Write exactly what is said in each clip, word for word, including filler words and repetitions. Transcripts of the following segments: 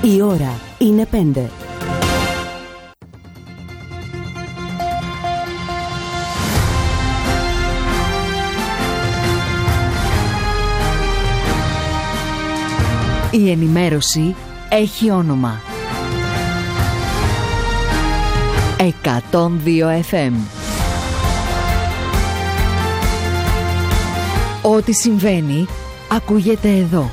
Η ώρα είναι πέντε. Η ενημέρωση έχει όνομα. εκατόν δύο εφ εμ. Ό,τι συμβαίνει ακούγεται εδώ.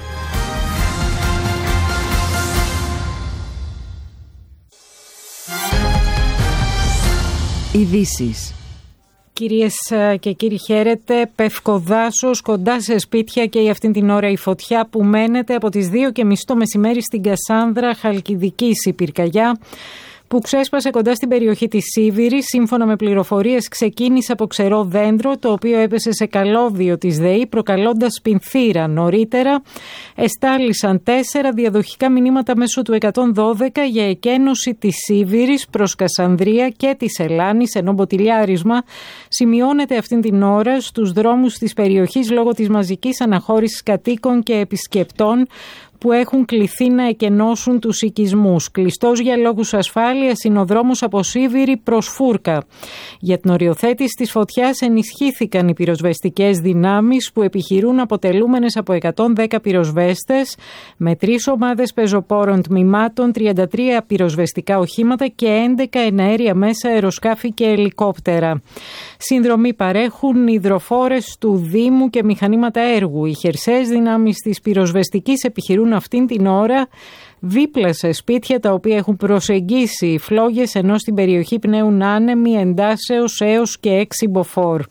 Ειδήσεις. Κυρίες και κύριοι, χαίρετε. Πευκοδάσος, κοντά σε σπίτια και για αυτήν την ώρα η φωτιά που μένεται από τις δύο και μισή το μεσημέρι στην Κασάνδρα Χαλκιδικής, η πυρκαγιά που ξέσπασε κοντά στην περιοχή της Σίβηρης. Σύμφωνα με πληροφορίες, ξεκίνησε από ξερό δέντρο, το οποίο έπεσε σε καλώδιο της ΔΕΗ, προκαλώντας πινθήρα. Νωρίτερα εστάλησαν τέσσερα διαδοχικά μηνύματα μέσω του εκατόν δώδεκα για εκένωση της Σίβηρης προς Κασανδρία και της Ελλάνης, ενώ μποτιλιάρισμα σημειώνεται αυτήν την ώρα στους δρόμους της περιοχής λόγω της μαζικής αναχώρησης κατοίκων και επισκεπτών που έχουν κληθεί να εκενώσουν τους οικισμούς. Κλειστός για λόγους ασφάλειας είναι ο δρόμος από Σίβηρη προς Φούρκα. Για την οριοθέτηση της φωτιάς ενισχύθηκαν οι πυροσβεστικές δυνάμεις που επιχειρούν, αποτελούμενες από εκατόν δέκα πυροσβέστες με τρεις ομάδες πεζοπόρων τμήματων, τριάντα τρία πυροσβεστικά οχήματα και έντεκα εναέρια μέσα, αεροσκάφη και ελικόπτερα. Συνδρομή παρέχουν υδροφόρες του Δήμου και μηχανήματα έργου. Οι χερσαίες δυνάμεις της πυροσβεστικής επιχειρούν αυτήν την ώρα δίπλα σε σπίτια τα οποία έχουν προσεγγίσει φλόγες, ενώ στην περιοχή πνέουν άνεμοι εντάσεως έως και έξι μποφόρ.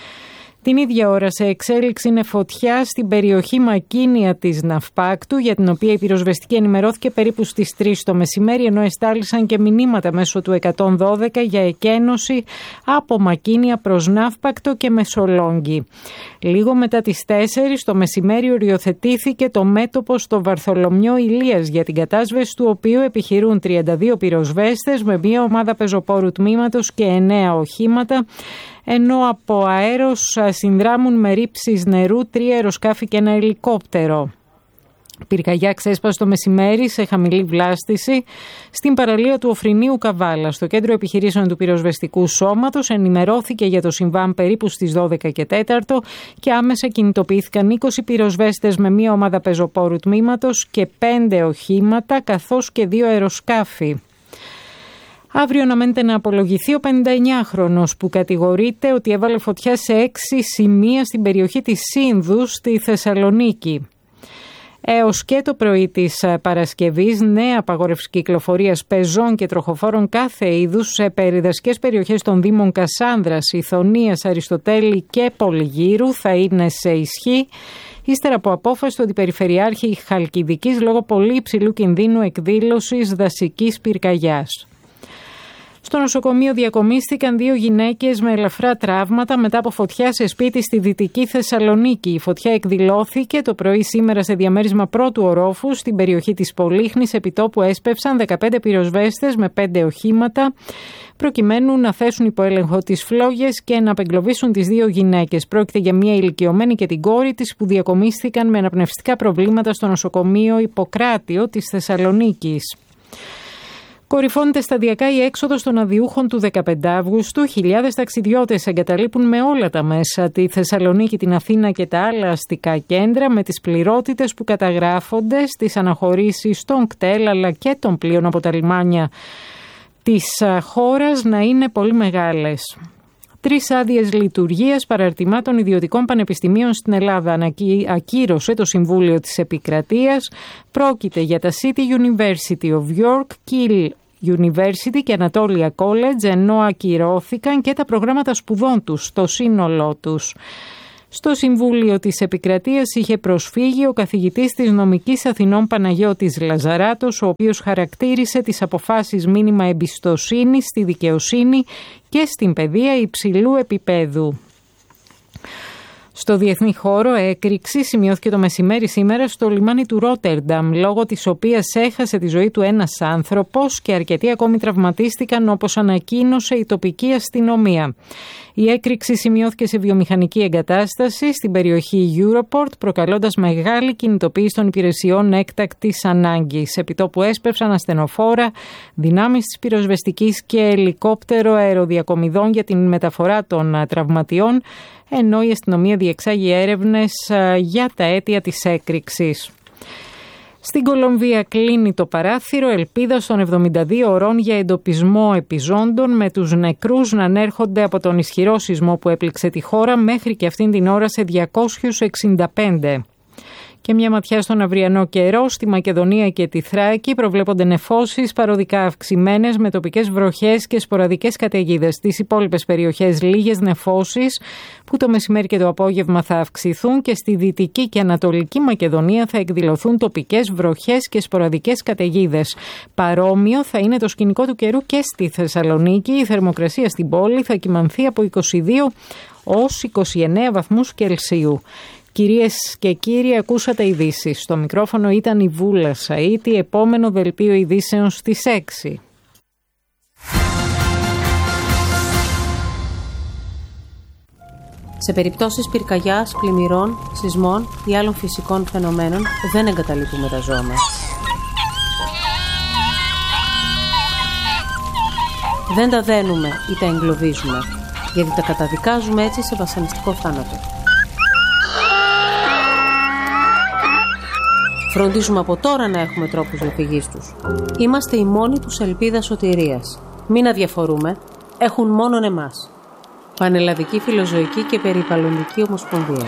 Την ίδια ώρα σε εξέλιξη είναι φωτιά στην περιοχή Μακίνια της Ναυπάκτου, για την οποία η πυροσβεστική ενημερώθηκε περίπου στις τρεις το μεσημέρι, ενώ εστάλησαν και μηνύματα μέσω του εκατόν δώδεκα για εκένωση από Μακίνια προς Ναύπακτο και Μεσολόγγι. Λίγο μετά τις τέσσερις το μεσημέρι οριοθετήθηκε το μέτωπο στο Βαρθολομιό Ηλίας, για την κατάσβεση του οποίου επιχειρούν τριάντα δύο πυροσβέστες με μία ομάδα πεζοπόρου τμήματος και εννέα οχήματα, ενώ από αέρος συνδράμουν με ρήψεις νερού τρία αεροσκάφη και ένα ελικόπτερο. Πυρκαγιά ξέσπασε το μεσημέρι σε χαμηλή βλάστηση στην παραλία του Οφρινίου Καβάλα. Στο κέντρο επιχειρήσεων του πυροσβεστικού σώματος ενημερώθηκε για το συμβάν περίπου στις δώδεκα και τέταρτο και άμεσα κινητοποιήθηκαν είκοσι πυροσβέστες με μία ομάδα πεζοπόρου τμήματος και πέντε οχήματα καθώς και δύο αεροσκάφη. Αύριο αναμένεται να απολογηθεί ο πενηνταεννιάχρονος που κατηγορείται ότι έβαλε φωτιά σε έξι σημεία στην περιοχή της Σύνδου στη Θεσσαλονίκη. Έως και το πρωί της Παρασκευής, νέα απαγόρευση κυκλοφορίας πεζών και τροχοφόρων κάθε είδους σε περιδασικές περιοχές των Δήμων Κασάνδρας, Ιθωνίας, Αριστοτέλη και Πολυγύρου θα είναι σε ισχύ, ύστερα από απόφαση του Αντιπεριφερειάρχη Χαλκιδικής λόγω πολύ υψηλού κινδύνου εκδήλωσης δασικής πυρκαγιάς. Στο νοσοκομείο διακομίστηκαν δύο γυναίκες με ελαφρά τραύματα μετά από φωτιά σε σπίτι στη Δυτική Θεσσαλονίκη. Η φωτιά εκδηλώθηκε το πρωί σήμερα σε διαμέρισμα πρώτου ορόφου στην περιοχή της Πολύχνης. Επιτόπου έσπευσαν δεκαπέντε πυροσβέστες με πέντε οχήματα προκειμένου να θέσουν υπό έλεγχο τις φλόγες και να απεγκλωβίσουν τις δύο γυναίκες. Πρόκειται για μια ηλικιωμένη και την κόρη της που διακομίστηκαν με αναπνευστικά προβλήματα στο νοσοκομείο Ιπποκράτιο της Θεσσαλονίκης. Κορυφώνεται σταδιακά η έξοδος των αδειούχων του δεκαπέντε Αυγούστου. Χιλιάδες ταξιδιώτες εγκαταλείπουν με όλα τα μέσα τη Θεσσαλονίκη, την Αθήνα και τα άλλα αστικά κέντρα, με τις πληρότητες που καταγράφονται στις αναχωρήσεις των κτέλ αλλά και των πλοίων από τα λιμάνια της χώρας να είναι πολύ μεγάλες. Τρεις άδειες λειτουργίας παραρτημάτων ιδιωτικών πανεπιστημίων στην Ελλάδα ακύρωσε το Συμβούλιο της Επικρατείας. Πρόκειται για τα City University of York, Kiel University και Anatolia College, ενώ ακυρώθηκαν και τα προγράμματα σπουδών τους στο σύνολό τους. Στο Συμβούλιο της Επικρατείας είχε προσφύγει ο καθηγητής της Νομικής Αθηνών Παναγιώτης Λαζαράτος, ο οποίος χαρακτήρισε τις αποφάσεις μήνυμα εμπιστοσύνης στη δικαιοσύνη και στην παιδεία υψηλού επίπεδου. Στο διεθνή χώρο, έκρηξη σημειώθηκε το μεσημέρι σήμερα στο λιμάνι του Ρότερνταμ, λόγω της οποίας έχασε τη ζωή του ένας άνθρωπος και αρκετοί ακόμη τραυματίστηκαν, όπως ανακοίνωσε η τοπική αστυνομία. Η έκρηξη σημειώθηκε σε βιομηχανική εγκατάσταση στην περιοχή Europort, προκαλώντας μεγάλη κινητοποίηση των υπηρεσιών έκτακτης ανάγκης. Επιτόπου έσπευσαν ασθενοφόρα, δυνάμεις της πυροσβεστικής και ελικόπτερο αεροδιακομιδών για την μεταφορά των τραυματιών, ενώ η αστυνομία διεξάγει έρευνες για τα αίτια της έκρηξης. Στην Κολομβία κλείνει το παράθυρο ελπίδας των εβδομήντα δύο ωρών για εντοπισμό επιζώντων, με τους νεκρούς να ανέρχονται από τον ισχυρό σεισμό που έπληξε τη χώρα μέχρι και αυτήν την ώρα σε διακόσιους εξήντα πέντε. Και μια ματιά στον αυριανό καιρό. Στη Μακεδονία και τη Θράκη προβλέπονται νεφώσεις παροδικά αυξημένες με τοπικές βροχές και σποραδικές καταιγίδες. Στις υπόλοιπες περιοχές λίγες νεφώσεις που το μεσημέρι και το απόγευμα θα αυξηθούν, και στη Δυτική και Ανατολική Μακεδονία θα εκδηλωθούν τοπικές βροχές και σποραδικές καταιγίδες. Παρόμοιο θα είναι το σκηνικό του καιρού και στη Θεσσαλονίκη. Η θερμοκρασία στην πόλη θα κυμανθεί από είκοσι δύο ως είκοσι εννέα βαθμούς Κελσίου. Κυρίες και κύριοι, ακούσατε ειδήσεις. Στο μικρόφωνο ήταν η Βούλα Σαΐτη. Επόμενο δελτίο ειδήσεων στις έξι. Σε περιπτώσεις πυρκαγιάς, πλημμυρών, σεισμών ή άλλων φυσικών φαινομένων δεν εγκαταλείπουμε τα ζώα μας. Δεν τα δένουμε ή τα εγκλωβίζουμε, γιατί τα καταδικάζουμε έτσι σε βασανιστικό θάνατο. Φροντίζουμε από τώρα να έχουμε τρόπους διαφυγής τους. Είμαστε η μόνη τους ελπίδα σωτηρίας. Μην αδιαφορούμε, έχουν μόνον εμάς. Πανελλαδική Φιλοζωική και Περιβαλλοντική Ομοσπονδία.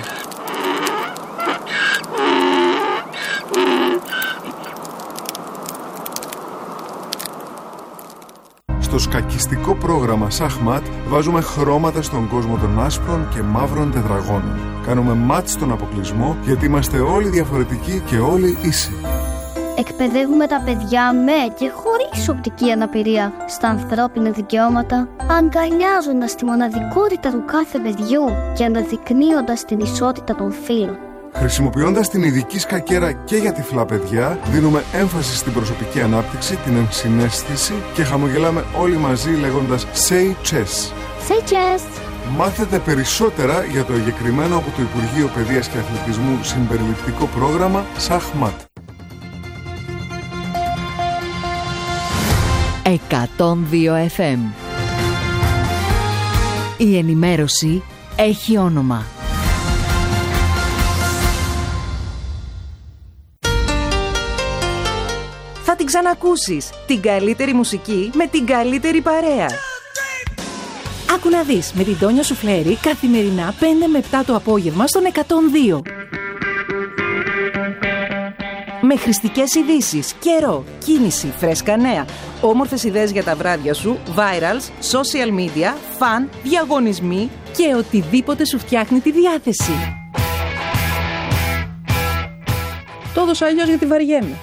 Στο σκακιστικό πρόγραμμα Σαχμάτ βάζουμε χρώματα στον κόσμο των άσπρων και μαύρων τετραγώνων. Κάνουμε μάτ στον αποκλεισμό, γιατί είμαστε όλοι διαφορετικοί και όλοι ίσοι. Εκπαιδεύουμε τα παιδιά με και χωρίς οπτική αναπηρία στα ανθρώπινα δικαιώματα, αγκαλιάζοντας τη μοναδικότητα του κάθε παιδιού και αναδεικνύοντας την ισότητα των φύλων. Χρησιμοποιώντας την ειδική σκακέρα και για τυφλά παιδιά, δίνουμε έμφαση στην προσωπική ανάπτυξη, την ενσυναίσθηση και χαμογελάμε όλοι μαζί λέγοντας Say Chess. Say Chess! Μάθετε περισσότερα για το εγκεκριμένο από το Υπουργείο Παιδείας και Αθλητισμού συμπεριληπτικό πρόγραμμα Σαχμάτ. εκατόν δύο εφ εμ. Η ενημέρωση έχει όνομα. Θα την ξανακούσεις. Την καλύτερη μουσική με την καλύτερη παρέα. Άκου να δεις με την Τόνια Σουφλέρη καθημερινά πέντε με επτά το απόγευμα στον εκατόν δύο. Με χρηστικές ειδήσεις, καιρό, κίνηση, φρέσκα νέα, όμορφες ιδέες για τα βράδια σου, virals, social media, fun, διαγωνισμοί και οτιδήποτε σου φτιάχνει τη διάθεση. Το έδωσα αλλιώς γιατί βαριέμαι.